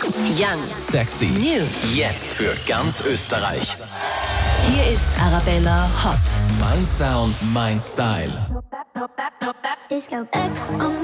Young, Sexy. new. Jetzt für ganz Österreich. Hier ist Arabella Hot. Mein Sound, mein Style. Disco X on